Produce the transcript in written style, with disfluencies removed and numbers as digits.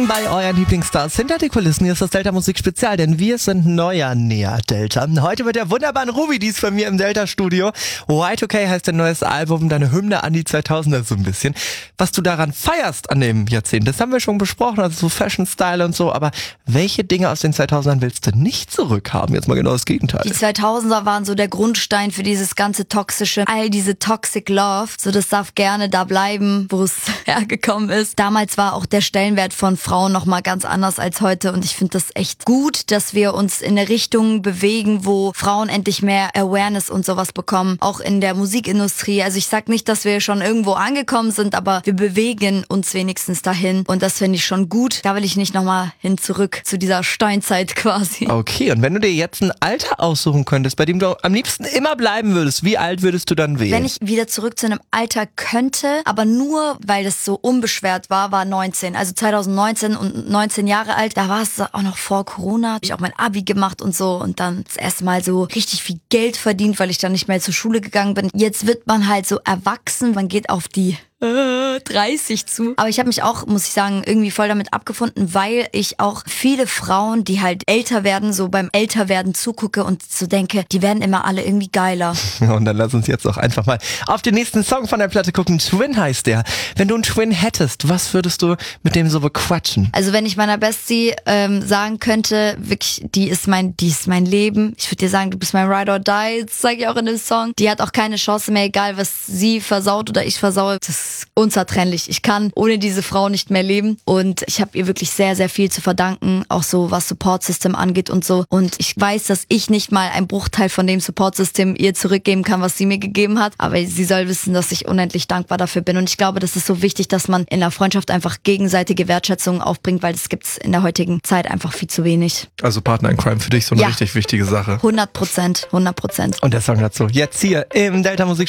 Bei euren Lieblingsstars hinter die Kulissen. Hier ist das Delta Musik Spezial, denn wir sind neuer Näher Delta. Heute mit der wunderbaren Ruby, die ist bei mir im Delta Studio. Y2K heißt dein neues Album, deine Hymne an die 2000er so ein bisschen. Was du daran feierst an dem Jahrzehnt, das haben wir schon besprochen, also so Fashion Style und so, aber welche Dinge aus den 2000ern willst du nicht zurückhaben? Jetzt mal genau das Gegenteil. Die 2000er waren so der Grundstein für dieses ganze Toxische, all diese Toxic Love, so das darf gerne da bleiben, wo es hergekommen ist. Damals war auch der Stellenwert von Frauen noch mal ganz anders als heute und ich finde das echt gut, dass wir uns in eine Richtung bewegen, wo Frauen endlich mehr Awareness und sowas bekommen, auch in der Musikindustrie. Also ich sag nicht, dass wir schon irgendwo angekommen sind, aber wir bewegen uns wenigstens dahin und das finde ich schon gut. Da will ich nicht noch mal hin zurück zu dieser Steinzeit quasi. Okay, und wenn du dir jetzt ein Alter aussuchen könntest, bei dem du am liebsten immer bleiben würdest, wie alt würdest du dann wählen? Wenn ich wieder zurück zu einem Alter könnte, aber nur, weil das so unbeschwert war 19. Also 2019 und 19 Jahre alt, da war es auch noch vor Corona. Hab ich auch mein Abi gemacht und so und dann das erste Mal so richtig viel Geld verdient, weil ich dann nicht mehr zur Schule gegangen bin. Jetzt wird man halt so erwachsen, man geht auf die 30 zu. Aber ich habe mich auch, muss ich sagen, irgendwie voll damit abgefunden, weil ich auch viele Frauen, die halt älter werden, so beim Älterwerden zugucke und so denke, die werden immer alle irgendwie geiler. Und dann lass uns jetzt auch einfach mal auf den nächsten Song von der Platte gucken. Twin heißt der. Wenn du einen Twin hättest, was würdest du mit dem so bequatschen? Also wenn ich meiner Bestie sagen könnte, wirklich, die ist mein Leben. Ich würde dir sagen, du bist mein Ride or Die. Das sage ich auch in dem Song. Die hat auch keine Chance mehr, egal was sie versaut oder ich versaue. Das ist unzertrennlich. Ich kann ohne diese Frau nicht mehr leben und ich habe ihr wirklich sehr, sehr viel zu verdanken, auch so was Support System angeht und so. Und ich weiß, dass ich nicht mal einen Bruchteil von dem Support System ihr zurückgeben kann, was sie mir gegeben hat, aber sie soll wissen, dass ich unendlich dankbar dafür bin und ich glaube, das ist so wichtig, dass man in der Freundschaft einfach gegenseitige Wertschätzung aufbringt, weil das gibt's in der heutigen Zeit einfach viel zu wenig. Also Partner in Crime für dich so eine richtig wichtige Sache. 100%. Und der Song dazu jetzt hier im Delta Musik